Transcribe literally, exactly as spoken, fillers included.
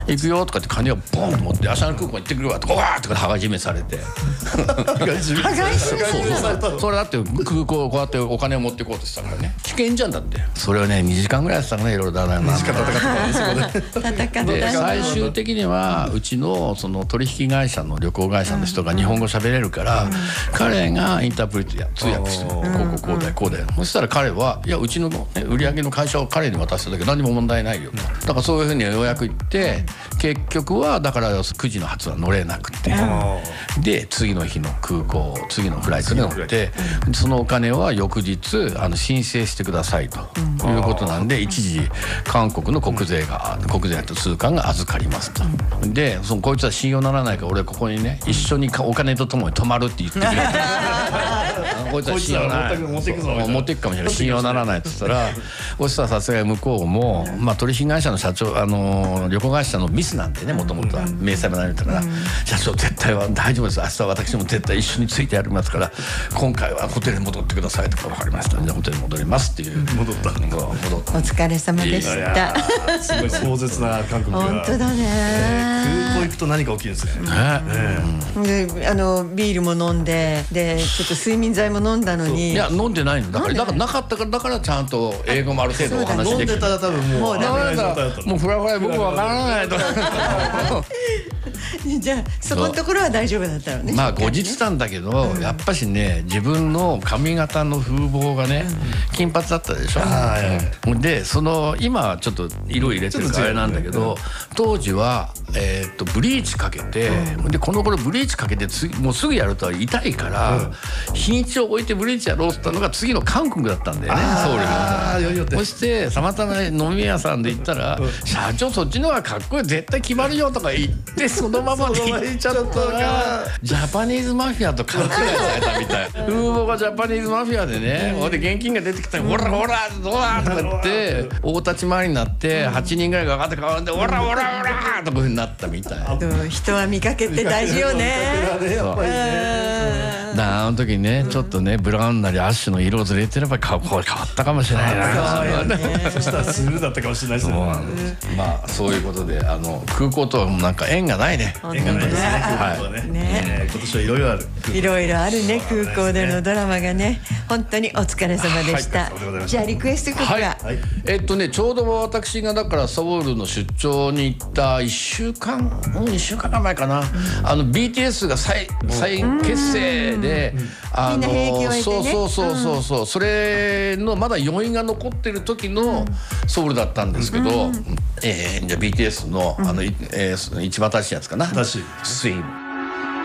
行くよとかって金をボンと持ってアシャン空港行ってくるわとかわーとか羽交い締めされて羽交い締めされたの。 それだって空港こうやってお金を持っていこうとしたからね、危険じゃん。だってそれをねにじかんぐらいやってたかね、いろいろだなにじかん戦ってたねそこで。で最終的にはうちのその取引会社の旅行会社の人が日本語喋れるから、彼がインタープリートや通訳してこうこうこうだよこうだよ。そしたら彼はいやうちの、ね、売り上げの会社を彼に渡しただけ何も問題ないよと。だからそういうふうにようやく言って結局はだからくじの発は乗れなくて、で次の日の空港次のフライトで乗って、そのお金は翌日あの申請してくださいということなんで、一時韓国の国税が国税と通関が預かりますと。でそのこいつは信用ならないから俺ここにね一緒にお金とともに泊まるって言ってくれたこいつは信用ならない持っていくぞ持っていくかもしれない信用ならないって言ったらそしたらさすがに向こうも、まあ、取引会社の社長あの旅行会社のミスなんでねもともとは明細もなれたから、社長絶対は大丈夫です明日は私も絶対一緒についてやりますから今回はホテルに戻ってくださいとか分かりましたじゃあホテルに戻りますっていう戻った戻ったお疲れ様でした。 すごい壮絶な韓国が本当だね。 空港行くと何か起きるんですね。 であのビールも飲んででちょっと睡眠剤も飲んだのにいや飲んでないのだからだからなかったからだからちゃんと英語もある程度お話できる。 飲んでたら多分もうもうダメだもうフラフラ僕わからないとじゃあそこのところは大丈夫だったのね。 まあ後日なんだけど、うん、やっぱしね自分の髪型の風貌がね、うん、金髪だったでしょ、うん、でその今はちょっと色入れてるからあれなんだけど、当時は、えー、っとブリーチかけて、うん、でこの頃ブリーチかけてつもうすぐやると痛いから、うん、日にちを置いてブリーチやろうって言ったのが次の韓国だったんだよねソウルに。そしてたまたま飲み屋さんで行ったら、うん、社長そっちの方がかっこいい絶対決まるよとか言ってそのままで行っちゃったからジャパニーズマフィアと勘違いされたみたい風貌がジャパニーズマフィアでね、ほ、うん、で現金が出てきたら「ほらほらどうだ!」とか言って大立ち回りになってはちにんぐらいが上がって変わって「ほらほらほら!」とかいうふうになったみたい。 人は見かけって大事よね。 やっぱりね。 だあの時ねちょっとねブラウンなりアッシュの色ずれてれば顔変わったかもしれないな。 そしたらスルーだったかもしれないですね。 まあそういうことであの空港とはなんか縁がないね。 縁がないですね。空港はね。今年はいろいろある。 いろいろあるね空港でのドラマがね。本当にお疲れ様でした。じゃあリクエスト曲はえっとねちょうど私がだからソウルの出張に行ったいっしゅうかんもうにしゅうかん前かな、あの ビーティーエス が再再結成であのそうそうそうそうそうそれのまだ余韻が残ってる時のソウルだったんですけど、えじゃあ ビーティーエス のあのえ市場大使やつかな、スイム